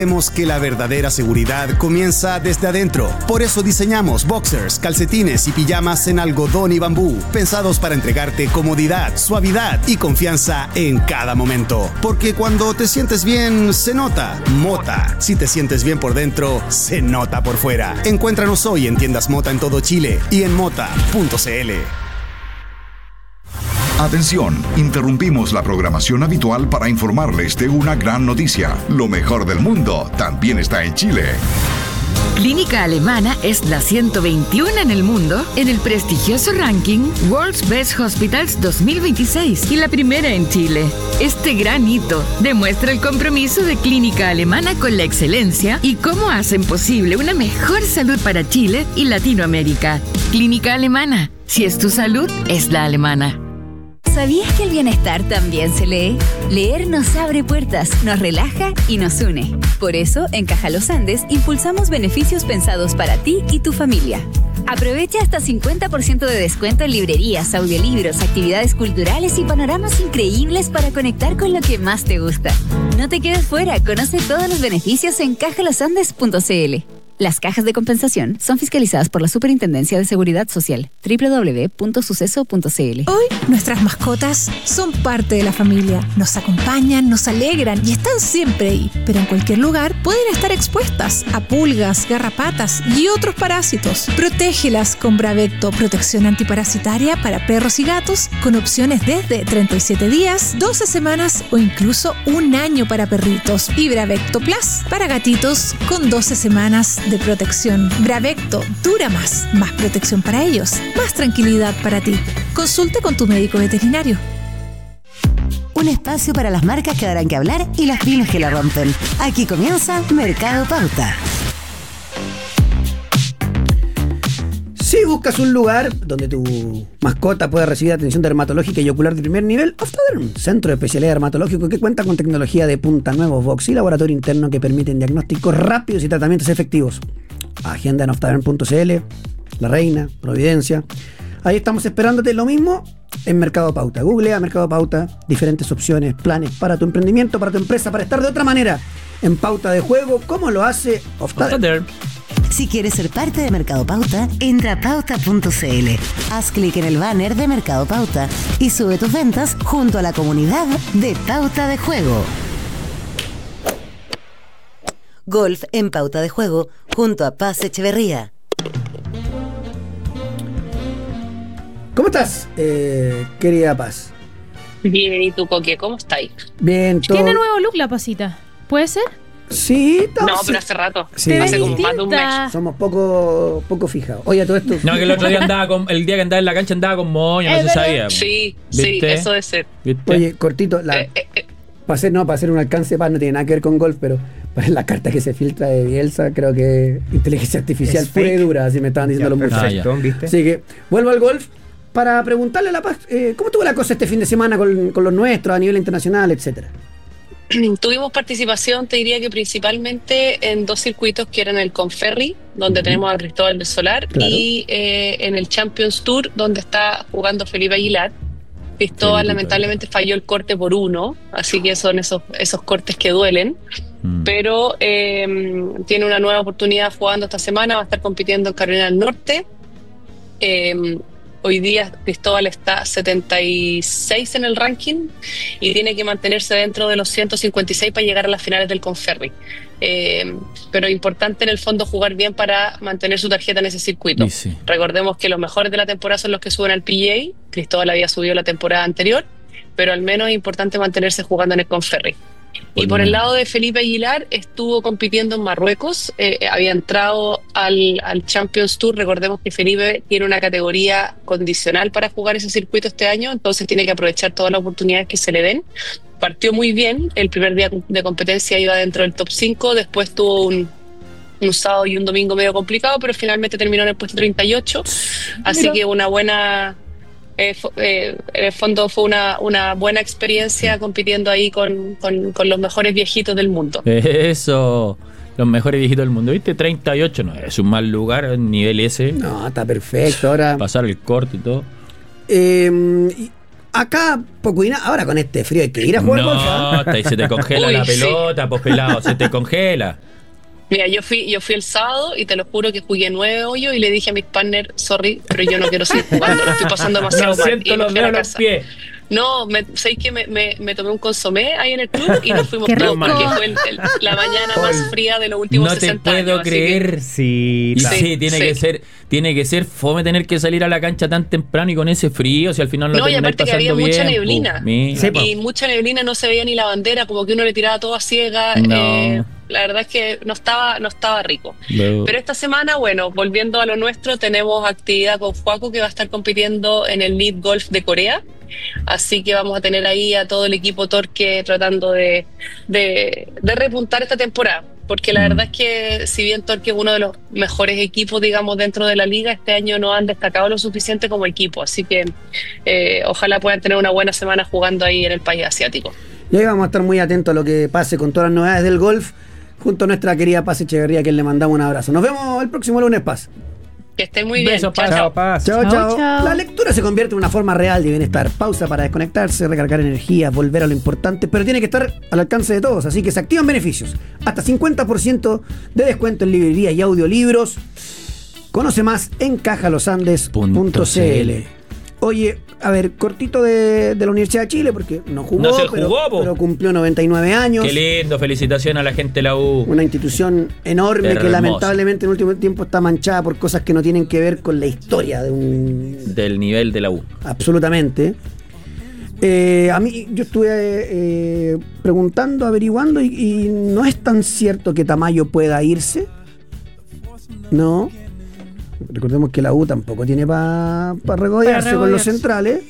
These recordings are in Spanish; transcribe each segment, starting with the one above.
Sabemos que la verdadera seguridad comienza desde adentro. Por eso diseñamos boxers, calcetines y pijamas en algodón y bambú, pensados para entregarte comodidad, suavidad y confianza en cada momento. Porque cuando te sientes bien, se nota. Mota. Si te sientes bien por dentro, se nota por fuera. Encuéntranos hoy en tiendas Mota en todo Chile y en mota.cl. Atención, interrumpimos la programación habitual para informarles de una gran noticia. Lo mejor del mundo también está en Chile. Clínica Alemana es la 121 en el mundo en el prestigioso ranking World's Best Hospitals 2026 y la primera en Chile. Este gran hito demuestra el compromiso de Clínica Alemana con la excelencia y cómo hacen posible una mejor salud para Chile y Latinoamérica. Clínica Alemana, si es tu salud, es la alemana. ¿Sabías que el bienestar también se lee? Leer nos abre puertas, nos relaja y nos une. Por eso, en Caja Los Andes, impulsamos beneficios pensados para ti y tu familia. Aprovecha hasta 50% de descuento en librerías, audiolibros, actividades culturales y panoramas increíbles para conectar con lo que más te gusta. No te quedes fuera, conoce todos los beneficios en cajalosandes.cl. Las cajas de compensación son fiscalizadas por la Superintendencia de Seguridad Social. www.suceso.cl. Hoy, nuestras mascotas son parte de la familia. Nos acompañan, nos alegran y están siempre ahí. Pero en cualquier lugar pueden estar expuestas a pulgas, garrapatas y otros parásitos. Protégelas con Bravecto, protección antiparasitaria para perros y gatos, con opciones desde 37 días, 12 semanas o incluso un año para perritos. Y Bravecto Plus para gatitos con 12 semanas de protección. Bravecto dura más protección para ellos, más tranquilidad para ti. Consulta con tu médico veterinario. Un espacio para las marcas que darán que hablar y las pymes que la rompen. Aquí comienza Mercado Pauta. Si buscas un lugar donde tu mascota pueda recibir atención dermatológica y ocular de primer nivel, Optoderm, centro de especialidad dermatológico que cuenta con tecnología de punta, nuevos box y laboratorio interno que permiten diagnósticos rápidos y tratamientos efectivos. Agenda en optoderm.cl, La Reina, Providencia. Ahí estamos esperándote. Lo mismo en Mercado Pauta. Googlea Mercado Pauta, diferentes opciones, planes para tu emprendimiento, para tu empresa, para estar de otra manera en pauta de juego, como lo hace Optoderm. Si quieres ser parte de Mercado Pauta, entra a pauta.cl. Haz clic en el banner de Mercado Pauta y sube tus ventas junto a la comunidad de Pauta de Juego. Golf en Pauta de Juego junto a Paz Echeverría. ¿Cómo estás, querida Paz? Bien, ¿y tú, Coque? ¿Cómo estáis? Bien, todo. Tiene nuevo look la Pasita. ¿Puede ser? Sí, no, pero hace rato. Sí. Hace como más de un mes. Somos poco fijados. Oye, todo esto. No, que el otro día el día que andaba en la cancha andaba con moño, no se sabía. Sí, ¿viste? sí, eso de ser. ¿Viste? Oye, cortito, para hacer un alcance, no tiene nada que ver con golf, pero para la carta que se filtra de Bielsa, creo que inteligencia artificial pura y dura, así me estaban diciendo los muchachos. ¿Viste? Así que vuelvo al golf para preguntarle a La Paz, ¿cómo estuvo la cosa este fin de semana con los nuestros a nivel internacional, etcétera? Tuvimos participación, te diría que principalmente en dos circuitos que eran el Conferry, donde tenemos a Cristóbal del Solar, claro, y en el Champions Tour, donde está jugando Felipe Aguilar. Cristóbal lamentablemente falló el corte por 1, así que son esos cortes que duelen, pero tiene una nueva oportunidad jugando esta semana, va a estar compitiendo en Carolina del Norte. Hoy día Cristóbal está 76 en el ranking y tiene que mantenerse dentro de los 156 para llegar a las finales del Conferry. Pero importante en el fondo jugar bien para mantener su tarjeta en ese circuito. Sí. Recordemos que los mejores de la temporada son los que suben al PGA. Cristóbal había subido la temporada anterior, pero al menos es importante mantenerse jugando en el Conferry. Y por el lado de Felipe Aguilar, estuvo compitiendo en Marruecos, había entrado al Champions Tour. Recordemos que Felipe tiene una categoría condicional para jugar ese circuito este año, entonces tiene que aprovechar todas las oportunidades que se le den. Partió muy bien, el primer día de competencia iba dentro del top 5, después tuvo un sábado y un domingo medio complicado, pero finalmente terminó en el puesto 38, así que una buena... en el fondo fue una buena experiencia compitiendo ahí con los mejores viejitos del mundo. Eso, los mejores viejitos del mundo. ¿Viste? 38 no es un mal lugar, nivel S. No, está perfecto. Ahora pasar el corte y todo. acá, Pocuina, ahora con este frío hay que ir a jugar golf. No, se te congela Uy, la sí. pelota, pues pelado, se te congela. Mira, yo fui el sábado y te lo juro que jugué 9 hoyos y le dije a mis partners, sorry, pero yo no quiero seguir jugando, lo estoy pasando demasiado No mal. siento Y me los fui a dedos la en los casa. pies. No, ¿sabéis que me tomé un consomé ahí en el club y nos fuimos ¡Qué todos rico! porque fue la mañana más fría de los últimos No te 60 años. puedo así creer. Sí, Y Sí, sí, tiene que ser fome tener que salir a la cancha tan temprano y con ese frío, si al final No, lo y termináis aparte que pasando había mucha bien, neblina. pues, mira. Sí, Y mucha neblina, no se veía ni la bandera, como que uno le tiraba todo a ciega. No. La verdad es que no estaba rico. No. Pero esta semana, bueno, volviendo a lo nuestro, tenemos actividad con Juaco, que va a estar compitiendo en el Lead Golf de Corea. Así que vamos a tener ahí a todo el equipo Torque tratando de repuntar esta temporada. Porque la verdad es que si bien Torque es uno de los mejores equipos, digamos, dentro de la liga, este año no han destacado lo suficiente como equipo. Así que ojalá puedan tener una buena semana jugando ahí en el país asiático. Y ahí vamos a estar muy atentos a lo que pase con todas las novedades del golf, junto a nuestra querida Paz Echeverría, a quien le mandamos un abrazo. Nos vemos el próximo lunes, Paz. Que estén muy bien. Besos, Chao, Paz. chao. Paz. Chao, Chao, chao. chao. La lectura se convierte en una forma real de bienestar. Pausa para desconectarse, recargar energía, volver a lo importante, pero tiene que estar al alcance de todos, así que se activan beneficios. Hasta 50% de descuento en librerías y audiolibros. Conoce más en cajalosandes.cl. Oye, a ver, cortito de la Universidad de Chile, porque no jugó, No se pero, jugó, po. pero cumplió 99 años. Qué lindo, felicitaciones a la gente de la U. Una institución enorme que Hermosa. lamentablemente en el último tiempo está manchada por cosas que no tienen que ver con la historia de un... Del nivel de la U. Absolutamente. A mí, yo estuve preguntando, averiguando, y no es tan cierto que Tamayo pueda irse. No. Recordemos que la U tampoco tiene para regodearse con los centrales.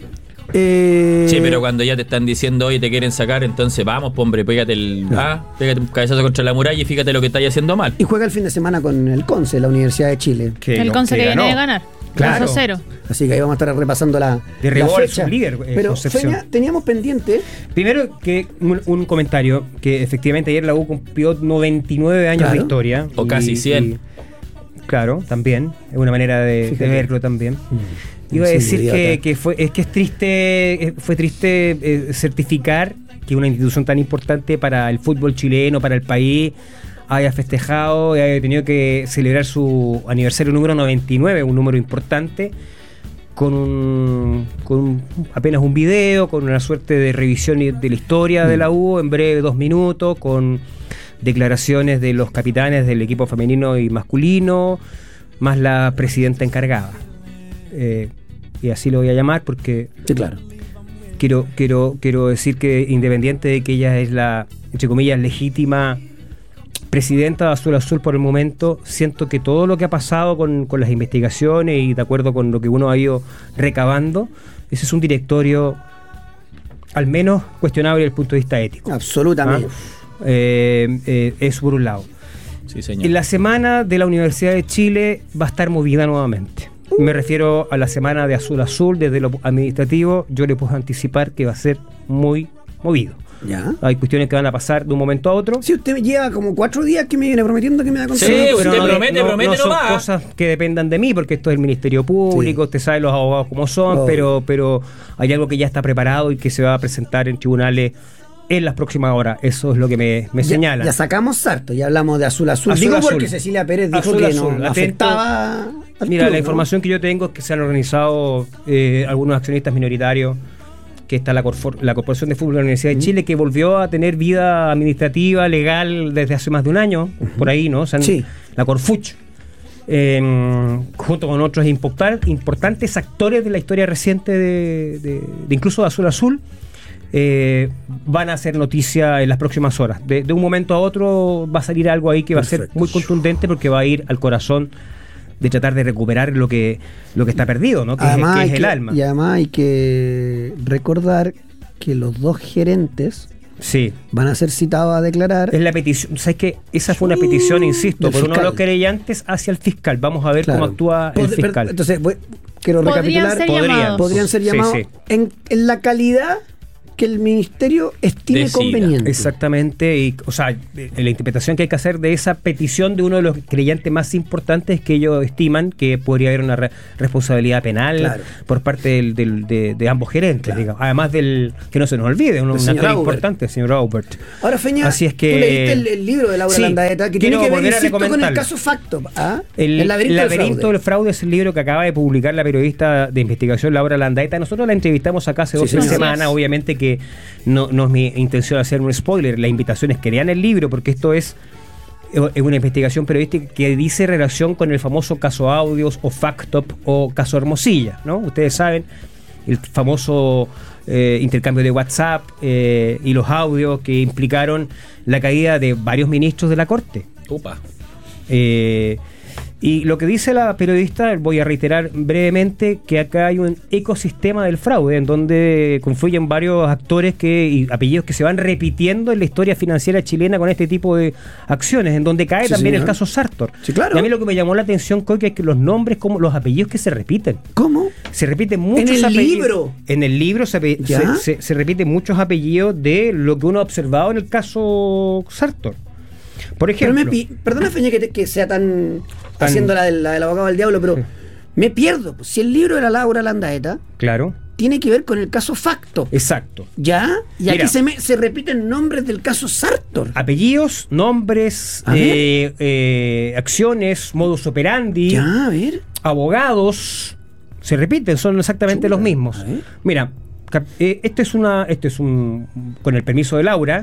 Sí, pero cuando ya te están diciendo, oye, te quieren sacar, entonces vamos, po, hombre, pégate un cabezazo contra la muralla y fíjate lo que estáis haciendo mal. Y juega el fin de semana con el Conce, la Universidad de Chile. El Conce que viene de ganar. Claro. 2-0. Así que ahí vamos a estar repasando la Derribó al fecha. sublíder, Pero Concepción. Feña, teníamos pendiente. Primero que un comentario, que efectivamente ayer la U cumplió 99 años Claro. de historia. O casi 100. Claro, también. Es una manera de verlo también. Iba a Sí, decir idiota. que fue triste certificar que una institución tan importante para el fútbol chileno, para el país, haya festejado y haya tenido que celebrar su aniversario número 99, un número importante, con apenas un video, con una suerte de revisión de la historia de la U en breve 2 minutos, con declaraciones de los capitanes del equipo femenino y masculino, más la presidenta encargada. Y así lo voy a llamar porque Sí, claro. quiero decir que independiente de que ella es la, entre comillas, legítima presidenta de Azul Azul por el momento, siento que todo lo que ha pasado con las investigaciones y de acuerdo con lo que uno ha ido recabando, ese es un directorio al menos cuestionable desde el punto de vista ético. Absolutamente. Es por un lado. Sí, señor. En la semana de la Universidad de Chile va a estar movida nuevamente. Me refiero a la semana de Azul Azul, desde lo administrativo, yo le puedo anticipar que va a ser muy movido. Ya. Hay cuestiones que van a pasar de un momento a otro. Si usted lleva como 4 días que me viene prometiendo que me va a contar. Sí, una pero cosita. promete son nomás. cosas que dependan de mí, porque esto es el Ministerio Público, Sí. usted sabe los abogados cómo son, Oh. pero hay algo que ya está preparado y que se va a presentar en tribunales en las próximas horas. Eso es lo que me señala. Ya sacamos Sarto, ya hablamos de Azul Azul. Azul Digo Azul. porque Cecilia Pérez dijo Azul que Azul. no Atento. afectaba al Mira, club, la ¿no? información que yo tengo es que se han organizado algunos accionistas minoritarios, que está la Corporación de Fútbol de la Universidad de Chile, que volvió a tener vida administrativa, legal, desde hace más de un año, por ahí, ¿no? Sí. La Corfuch, junto con otros importantes actores de la historia reciente de incluso de Azul Azul, van a hacer noticia en las próximas horas. De un momento a otro va a salir algo ahí que va a ser muy contundente, porque va a ir al corazón de tratar de recuperar lo que está perdido, ¿no? Que Además, es el alma. Y además hay que recordar que los 2 gerentes Sí. van a ser citados a declarar. Es la petición. ¿Sabes qué? Esa fue una petición, insisto, del por uno de fiscal. los querellantes hacia el fiscal. Vamos a ver Claro. cómo actúa el fiscal. Entonces, quiero Podrían recapitular. ser llamados. Podrían ser Sí, llamados sí. en la calidad que el ministerio estime Decida. conveniente. Exactamente, y, o sea, la interpretación que hay que hacer de esa petición de uno de los creyentes más importantes es que ellos estiman que podría haber una responsabilidad penal por parte de ambos gerentes, digamos. Además del, que no se nos olvide, un actor importante, el señor Aubert. Ahora, Feña, así es que, tú leíste el libro de Laura Landaeta, que tiene que ver, insisto, con el caso Factop. El laberinto del fraude es el libro que acaba de publicar la periodista de investigación Laura Landaeta. Nosotros la entrevistamos acá hace 2 semanas, obviamente que no es mi intención hacer un spoiler, la invitación es que lean el libro, porque esto es una investigación periodística que dice relación con el famoso caso Audios o Factop o caso Hermosilla, ¿no? Ustedes saben, el famoso intercambio de WhatsApp y los audios que implicaron la caída de varios ministros de la Corte. Y lo que dice la periodista, voy a reiterar brevemente, que acá hay un ecosistema del fraude en donde confluyen varios actores y apellidos que se van repitiendo en la historia financiera chilena con este tipo de acciones, en donde cae también el caso Sartor. Sí, claro. Y a mí lo que me llamó la atención, Coque, es que los nombres, como los apellidos que se repiten. ¿Cómo? Se repiten muchos apellidos. ¿En el libro? En el libro se repiten muchos apellidos de lo que uno ha observado en el caso Sartor. Por ejemplo, perdona, Feña, que sea tan haciendo la del abogado del diablo, pero me pierdo. Si el libro era Laura Landaeta, claro, tiene que ver con el caso Factop. Exacto. ¿Ya? Y aquí se repiten nombres del caso Sartor. Apellidos, nombres, acciones, modus operandi. Ya, a ver. Abogados. Se repiten, son exactamente los mismos. Mira, este es con el permiso de Laura,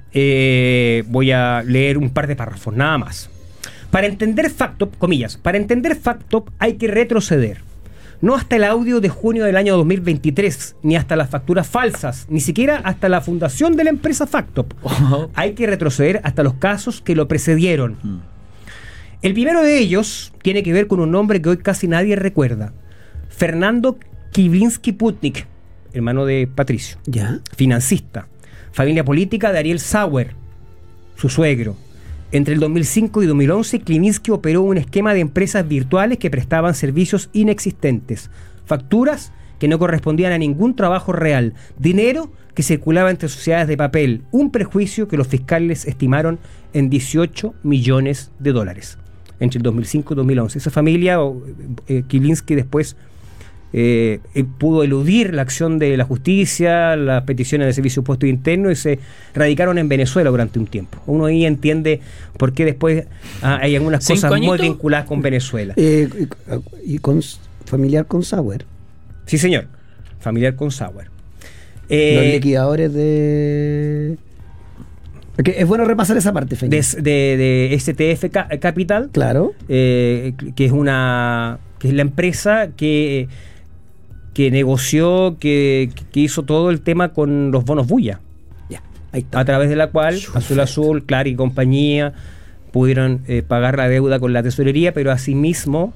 voy a leer un par de párrafos, nada más. Para entender Factop, comillas, para entender Factop hay que retroceder. No hasta el audio de junio del año 2023, ni hasta las facturas falsas, ni siquiera hasta la fundación de la empresa Factop. Hay que retroceder hasta los casos que lo precedieron. El primero de ellos tiene que ver con un nombre que hoy casi nadie recuerda. Fernando Kiblinski Putnik, hermano de Patricio. ¿Ya? Financista. Familia política de Ariel Sauer, su suegro. Entre el 2005 y 2011, Kiblinski operó un esquema de empresas virtuales que prestaban servicios inexistentes, facturas que no correspondían a ningún trabajo real, dinero que circulaba entre sociedades de papel, un prejuicio que los fiscales estimaron en $18 millones entre el 2005 y 2011. Esa familia, Kiblinski después pudo eludir la acción de la justicia, las peticiones de servicio puesto interno, y se radicaron en Venezuela durante un tiempo. Uno ahí entiende por qué después hay algunas cosas muy vinculadas con Venezuela. Y familiar con Sauer. Sí, señor, familiar con Sauer. Los liquidadores de... Porque es bueno repasar esa parte, Feña. De STF Capital. Claro. Que es la empresa que negoció, que hizo todo el tema con los bonos Bulla. Ya, ahí está. A través de la cual Azul, Clar y compañía pudieron pagar la deuda con la tesorería, pero asimismo,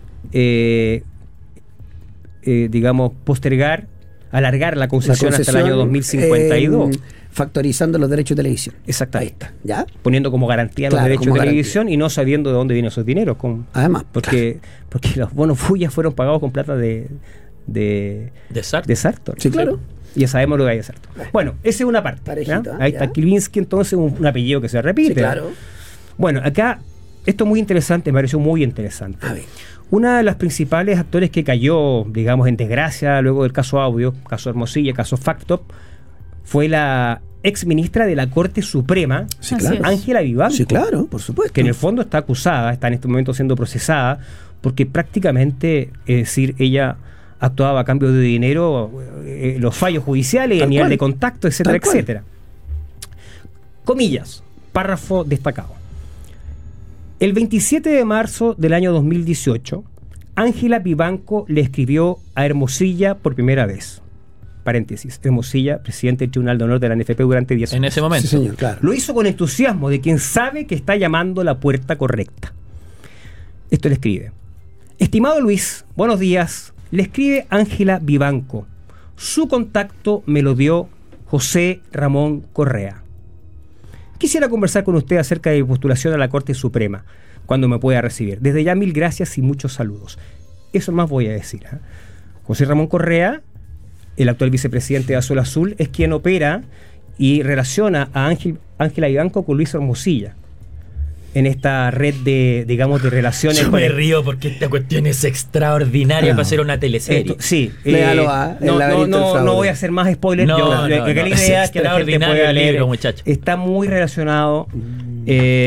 digamos, alargar la concesión hasta el año 2052. Factorizando los derechos de televisión. Exactamente. Ahí está. ¿Ya? Poniendo como garantía los derechos de televisión y no sabiendo de dónde vienen esos dineros. Además. Porque los bonos Bulla fueron pagados con plata de Sartor. Sí, claro. Y ya sabemos lo que hay de Sartor. Bueno, esa es una parte. Ahí está Kiblinski, entonces, un apellido que se repite. Sí, claro. Bueno, acá, esto es muy interesante, me pareció muy interesante. A ver. Una de las principales actores que cayó, digamos, en desgracia luego del caso Audio, caso Hermosilla, caso Factop, fue la ex ministra de la Corte Suprema, Ángela Vivanco. Sí, claro, por supuesto. Que en el fondo está acusada, está en este momento siendo procesada, porque prácticamente, es decir, ella actuaba a cambio de dinero, los fallos judiciales, el nivel de contacto, etcétera, etcétera. Comillas, párrafo destacado. El 27 de marzo del año 2018, Ángela Vivanco le escribió a Hermosilla por primera vez. Paréntesis, Hermosilla, presidente del Tribunal de Honor de la NFP durante 10 años. En ese momento. Sí, señor, claro. Lo hizo con entusiasmo de quien sabe que está llamando la puerta correcta. Esto le escribe. Estimado Luis, buenos días. Le escribe Ángela Vivanco. Su contacto me lo dio José Ramón Correa. Quisiera conversar con usted acerca de mi postulación a la Corte Suprema, cuando me pueda recibir. Desde ya, mil gracias y muchos saludos. Eso más voy a decir. José Ramón Correa el actual vicepresidente de Azul Azul, es quien opera y relaciona a Ángela Vivanco con Luis Hermosilla en esta red de, digamos, de relaciones. Yo me río porque esta cuestión es extraordinaria para hacer una teleserie. Sí. No voy a hacer más spoilers. La idea es que la gente pueda leer. Libro, está muy relacionado.